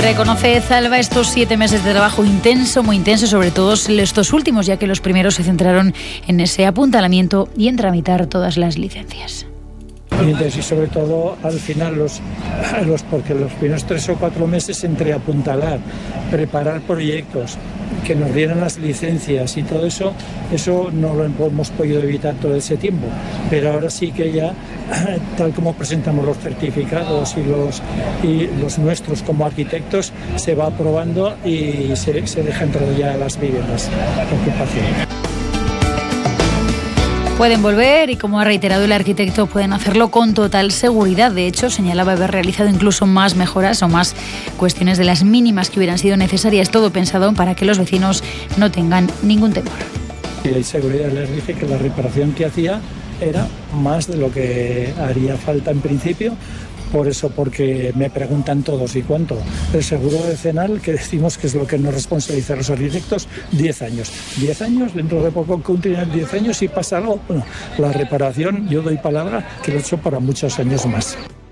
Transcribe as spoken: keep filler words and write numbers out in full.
Reconoce Zalba estos siete meses de trabajo intenso, muy intenso, sobre todo estos últimos, ya que los primeros se centraron en ese apuntalamiento y en tramitar todas las licencias. Y sobre todo al final, los, los porque los primeros tres o cuatro meses entre apuntalar, preparar proyectos, que nos dieran las licencias y todo eso, eso no lo hemos podido evitar todo ese tiempo. Pero ahora sí que ya, tal como presentamos los certificados y los, y los nuestros como arquitectos, se va aprobando y se, se dejan entrar ya las viviendas de ocupación. Pueden volver y, como ha reiterado el arquitecto, pueden hacerlo con total seguridad. De hecho, señalaba haber realizado incluso más mejoras o más cuestiones de las mínimas que hubieran sido necesarias. Todo pensado para que los vecinos no tengan ningún temor. Y hay seguridad, les dije que la reparación que hacía era más de lo que haría falta en principio. Por eso, porque me preguntan todos, ¿y cuánto? El seguro decenal, que decimos que es lo que nos responsabiliza a los arquitectos, diez años. diez años, dentro de poco continúan diez años y pasa algo. Bueno, la reparación, yo doy palabra que lo he hecho para muchos años más.